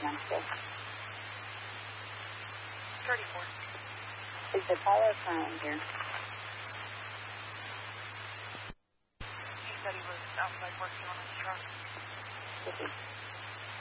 Memphis? 34. Is the caller currently here? He said he was outside working on his truck. Okay.